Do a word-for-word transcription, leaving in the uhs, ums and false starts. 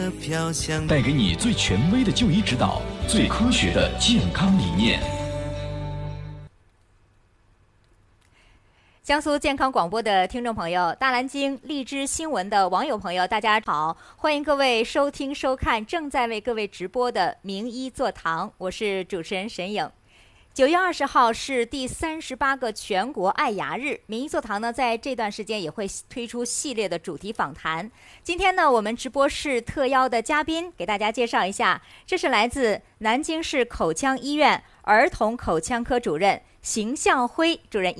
带给你最权威的就医指导，最科学的健康理念。 江苏健康广播的听众朋友，大蓝鲸荔枝新闻的网友朋友，大家好，欢迎各位收听收看正在为各位直播的名医座堂，我是主持人沈颖。九月二十号是第三十八个全国爱牙日，名医座堂呢在这段时间也会推出系列的主题访谈。今天呢，我们直播室特邀的嘉宾给大家介绍一下，这是来自南京市口腔医院儿童口腔科主任邢向辉主任。